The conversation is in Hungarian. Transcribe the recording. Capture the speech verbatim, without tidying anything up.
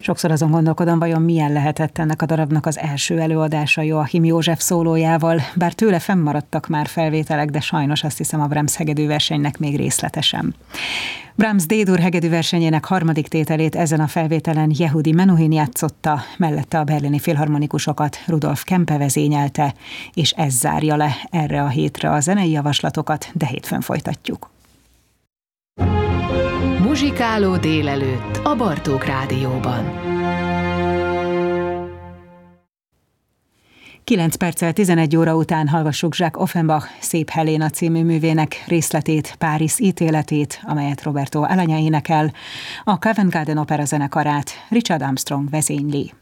Sokszor azon gondolkodom, vajon milyen lehetett ennek a darabnak az első előadása Joachim József szólójával, bár tőle fennmaradtak már felvételek, de sajnos azt hiszem a Brahms hegedűversenynek még részletesen. Brahms D-dur hegedűversenyének harmadik tételét ezen a felvételen Yehudi Menuhin játszotta, mellette a berlini filharmonikusokat Rudolf Kempe vezényelte, és ez zárja le erre a hétre a zenei javaslatokat, de hétfőn folytatjuk. Muzsikáló délelőtt a Bartók Rádióban. kilenc perccel tizenegy óra után hallgassuk Jacques Offenbach Szép Helena című művének részletét, Párizs ítéletét, amelyet Roberto Alagna énekel, a Covent Garden Opera zenekarát Richard Armstrong vezényli.